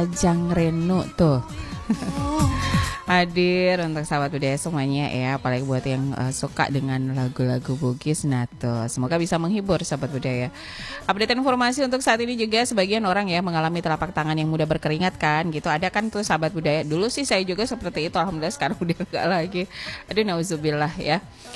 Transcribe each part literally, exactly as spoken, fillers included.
Ajang Renu tuh. Hadir untuk sahabat budaya semuanya ya, apalagi buat yang uh, suka dengan lagu-lagu Bugis. Nah tuh, semoga bisa menghibur sahabat budaya. Update informasi untuk saat ini juga, sebagian orang ya mengalami telapak tangan yang mudah berkeringat kan gitu. Ada kan tuh sahabat budaya, dulu sih saya juga seperti itu, alhamdulillah sekarang udah enggak lagi. Aduh nauzubillah ya.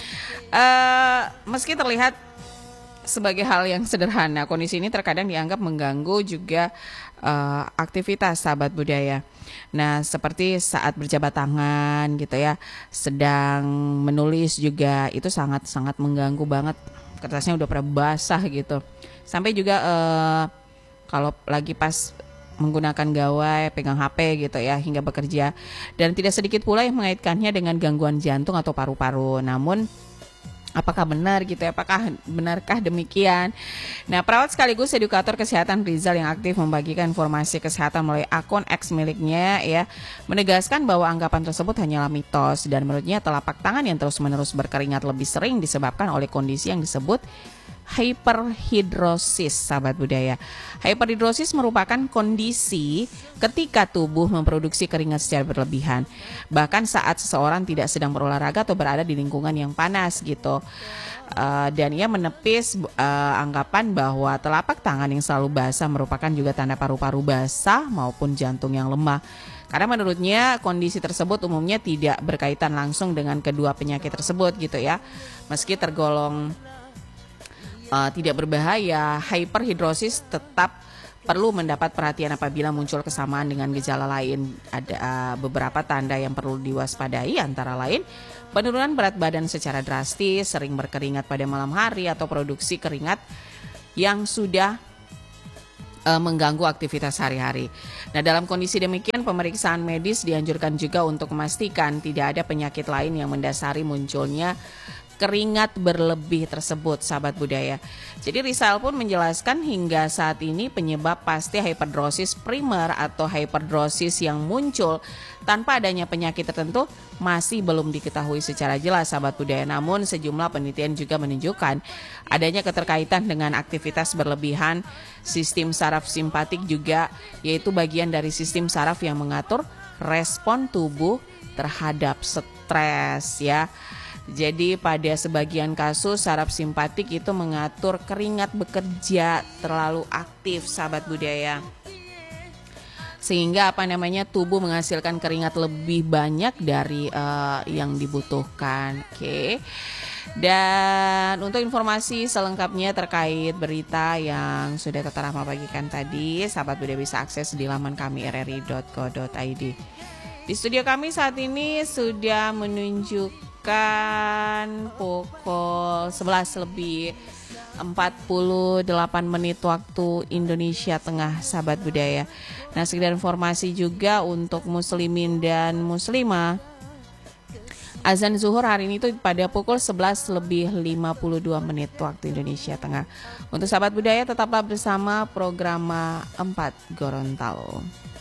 Uh, meski terlihat sebagai hal yang sederhana, kondisi ini terkadang dianggap mengganggu juga uh, aktivitas sahabat budaya. Nah, seperti saat berjabat tangan gitu ya, sedang menulis juga itu sangat-sangat mengganggu banget. Kertasnya udah pada basah gitu. Sampai juga uh, kalau lagi pas menggunakan gawai, pegang H P gitu ya, hingga bekerja. Dan tidak sedikit pula yang mengaitkannya dengan gangguan jantung atau paru-paru. Namun apakah benar gitu ya? Apakah benarkah demikian? Nah, perawat sekaligus edukator kesehatan Rizal yang aktif membagikan informasi kesehatan melalui akun X miliknya ya, menegaskan bahwa anggapan tersebut hanyalah mitos, dan menurutnya telapak tangan yang terus-menerus berkeringat lebih sering disebabkan oleh kondisi yang disebut hyperhidrosis, sahabat budaya. Hyperhidrosis merupakan kondisi ketika tubuh memproduksi keringat secara berlebihan, bahkan saat seseorang tidak sedang berolahraga atau berada di lingkungan yang panas gitu. Uh, dan ia menepis uh, anggapan bahwa telapak tangan yang selalu basah merupakan juga tanda paru-paru basah maupun jantung yang lemah. Karena menurutnya kondisi tersebut umumnya tidak berkaitan langsung dengan kedua penyakit tersebut gitu ya. Meski tergolong Uh, tidak berbahaya, hyperhidrosis tetap perlu mendapat perhatian apabila muncul kesamaan dengan gejala lain. Ada uh, beberapa tanda yang perlu diwaspadai, antara lain penurunan berat badan secara drastis, sering berkeringat pada malam hari, atau produksi keringat yang sudah uh, mengganggu aktivitas sehari-hari. Nah, dalam kondisi demikian, pemeriksaan medis dianjurkan juga untuk memastikan tidak ada penyakit lain yang mendasari munculnya keringat berlebih tersebut, sahabat budaya. Jadi Rizal pun menjelaskan hingga saat ini penyebab pasti hyperhidrosis primer atau hyperhidrosis yang muncul tanpa adanya penyakit tertentu masih belum diketahui secara jelas, sahabat budaya. Namun sejumlah penelitian juga menunjukkan adanya keterkaitan dengan aktivitas berlebihan sistem saraf simpatik juga, yaitu bagian dari sistem saraf yang mengatur respon tubuh terhadap stres ya. Jadi pada sebagian kasus saraf simpatik itu mengatur keringat bekerja terlalu aktif, sahabat budaya. Sehingga apa namanya tubuh menghasilkan keringat lebih banyak dari uh, yang dibutuhkan. Oke. Okay. Dan untuk informasi selengkapnya terkait berita yang sudah Tata Rahma bagikan tadi, sahabat budaya bisa akses di laman kami r r i dot co dot i d. Di studio kami saat ini sudah menunjuk kan pukul sebelas lebih empat puluh delapan menit waktu Indonesia Tengah, sahabat budaya. Nah, sekedar informasi juga untuk muslimin dan muslimah, azan zuhur hari ini tuh pada pukul sebelas lebih lima puluh dua menit waktu Indonesia Tengah. Untuk sahabat budaya, tetaplah bersama program empat Gorontalo.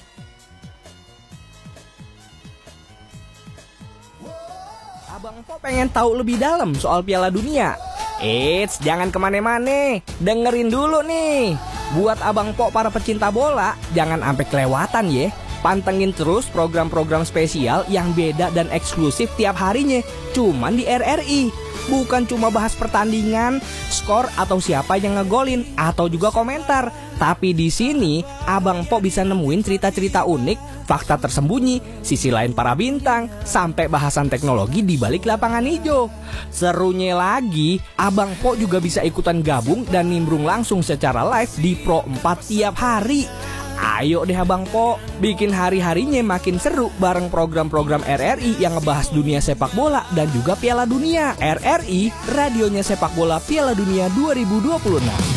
Abang Po pengen tahu lebih dalam soal Piala Dunia? Eits, jangan kemana-mana, dengerin dulu nih. Buat Abang Po para pecinta bola, jangan sampai kelewatan ya. Pantengin terus program-program spesial yang beda dan eksklusif tiap harinya, cuman di R R I. Bukan cuma bahas pertandingan, skor atau siapa yang ngegolin, atau juga komentar. Tapi di sini Abang Po bisa nemuin cerita-cerita unik, fakta tersembunyi, sisi lain para bintang, sampai bahasan teknologi di balik lapangan hijau. Serunya lagi, Abang Po juga bisa ikutan gabung dan nimbrung langsung secara live di Pro empat tiap hari. Ayo deh Abang Po, bikin hari-harinya makin seru bareng program-program R R I yang ngebahas dunia sepak bola dan juga Piala Dunia. R R I, radionya sepak bola Piala Dunia dua ribu dua puluh enam.